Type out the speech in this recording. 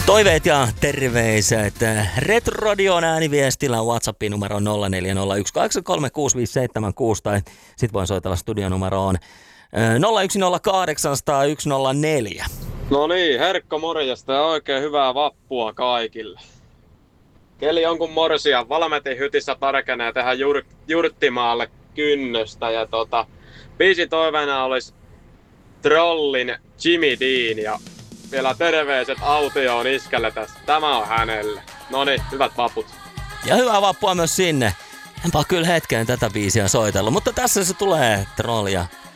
Toiveet ja terveiset Retrodion ääniviestillä WhatsAppin numero 0401836576 tai sit voin soitella studionumeroon 01080104. No niin, Herkko morjesta ja oikein hyvää vappua kaikille. Keli on kun morsia, Valmetin hytissä tarkenee tehdä Jyrttimaalle kynnöstä ja biisin toiveena olisi Trollin Jimmy Dean ja vielä terveiset autioon iskelle tässä. Tämä on hänelle. Noniin, hyvät vaput. Ja hyvää vappua myös sinne. Enpä kyllä hetken tätä biisiä soitellut, mutta tässä se tulee Troll ja